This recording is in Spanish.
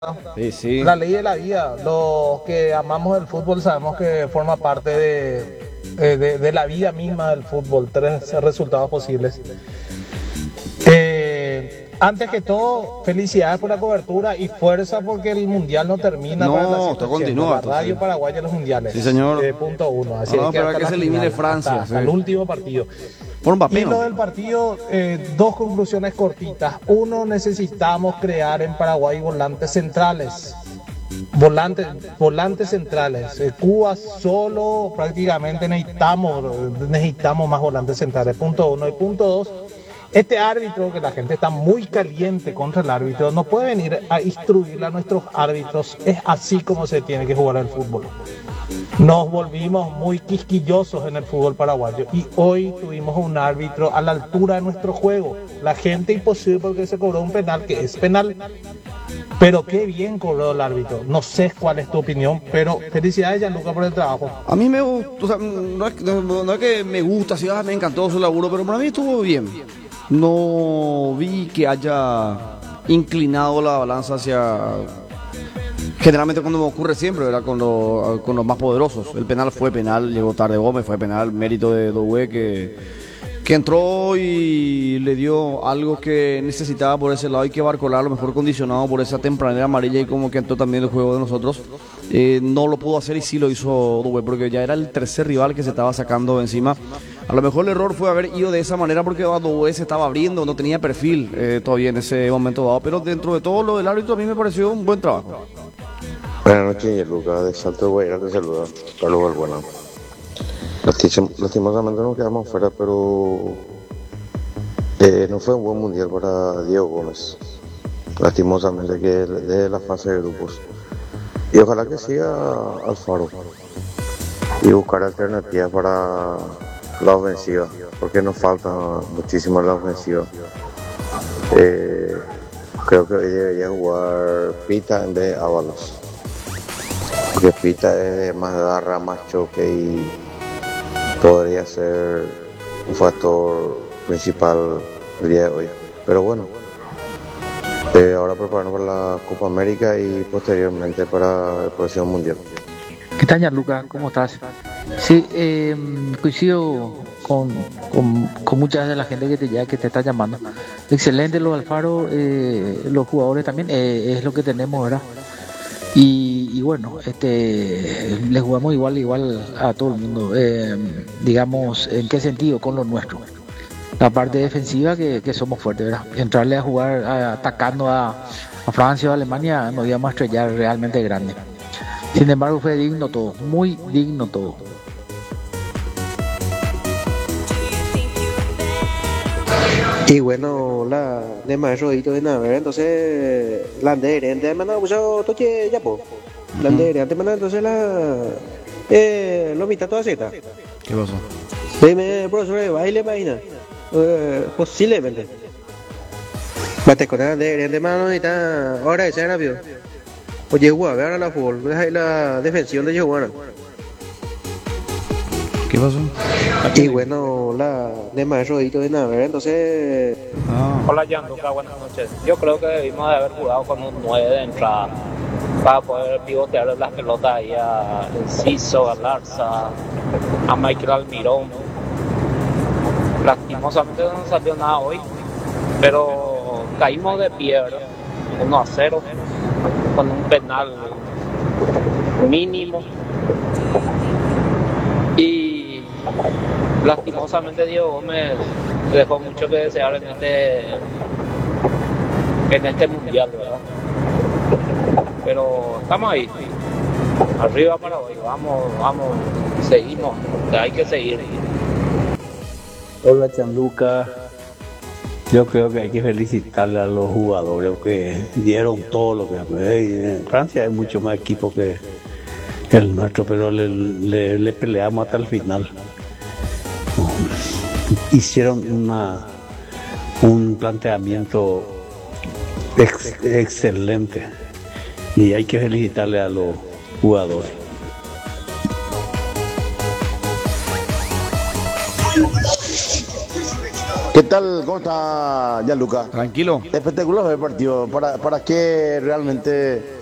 Sí, sí. La ley de la vida. Los que amamos el fútbol sabemos que forma parte de la vida misma del fútbol. Tres resultados posibles. Antes que todo, felicidades por la cobertura y fuerza porque el mundial no termina No, para la esto 180. continúa, La radio entonces. paraguaya en los mundiales. Sí, señor. Punto uno. Así No, es que pero hasta que la se elimine final, Francia, hasta sí. el último partido. Por un Y papel. lo del partido, dos conclusiones cortitas. Uno, necesitamos crear en Paraguay volantes centrales. Volantes centrales. Cuba solo prácticamente necesitamos más volantes centrales. Punto uno. Y punto dos, este árbitro, que la gente está muy caliente contra el árbitro, no puede venir a instruir a nuestros árbitros. Es así como se tiene que jugar el fútbol. Nos volvimos muy quisquillosos en el fútbol paraguayo y hoy tuvimos un árbitro a la altura de nuestro juego. La gente imposible porque se cobró un penal que es penal. Pero qué bien cobró el árbitro. No sé cuál es tu opinión, pero felicidades, Gianluca, por el trabajo. A mí me gusta, o sea, no es que me gusta, sí, me encantó su laburo, pero para mí estuvo bien. No vi que haya inclinado la balanza hacia... Generalmente cuando me ocurre siempre, ¿verdad? Con los más poderosos. El penal fue penal, llegó tarde Gómez, fue penal, mérito de Doué que entró y le dio algo que necesitaba por ese lado y que Barcola, a lo mejor condicionado por esa tempranera amarilla y como que entró también el juego de nosotros, no lo pudo hacer y sí lo hizo Doué porque ya era el tercer rival que se estaba sacando de encima. A lo mejor el error fue haber ido de esa manera porque Doué se estaba abriendo, no tenía perfil todavía en ese momento dado, pero dentro de todo lo del árbitro a mí me pareció un buen trabajo. Buenas noches, Lucas de Salto de Guaira te saluda, Carlos Balbuena. Lastimosamente nos quedamos fuera, pero no fue un buen mundial para Diego Gómez. Lastimosamente que de la fase de grupos. Y ojalá que siga Alfaro y buscar alternativas para la ofensiva, porque nos falta muchísimo la ofensiva. Creo que hoy debería jugar Pita en vez de Ábalos. Porque Pita es más garra, más choque y podría ser un factor principal el día de hoy. Pero bueno, ahora prepararnos para la Copa América y posteriormente para el próximo Mundial. ¿Qué tal, Gianluca? ¿Cómo estás? Sí, coincido con mucha de la gente que te está llamando. Excelente lo de Alfaro, los jugadores también, es lo que tenemos, ¿verdad? Y bueno, le jugamos igual a todo el mundo. Digamos, ¿en qué sentido? Con lo nuestro. La parte defensiva que somos fuertes, ¿verdad? Entrarle a jugar atacando a Francia o a Alemania nos íbamos a estrellar realmente grande. Sin embargo, fue digno todo, muy digno todo. Y bueno, la de maestro de nada, entonces la de antes me pues yo toque ya po. La de antes me entonces lo mitad toda zeta. ¿Qué pasó? Dime, profesor de baile, imagina. Posiblemente. Mate con la de mano y está ahora ese rápido. Oye, a ver la fútbol, la defensión de Yehuana. ¿Qué pasó? Y bueno, la de maestro de nada, entonces... Hola, Gianluca, buenas noches. Yo creo que debimos de haber jugado con un 9 de entrada para poder pivotear las pelotas ahí a Enciso, a Larza, a Michael Almirón. Lastimosamente no salió nada hoy, pero caímos de pie, ¿verdad? 1-0, con un penal mínimo. Y lastimosamente Diego Gómez dejó mucho que desear en este mundial, ¿verdad? Pero estamos ahí, arriba Paraguay, vamos, seguimos, hay que seguir. Hola, Gianluca. Yo creo que hay que felicitarle a los jugadores que dieron todo lo que en Francia hay mucho más equipo que el nuestro, pero le peleamos hasta el final. Hicieron un planteamiento excelente y hay que felicitarle a los jugadores. ¿Qué tal? ¿Cómo está Gianluca? Tranquilo. Espectacular el partido. ¿Para qué realmente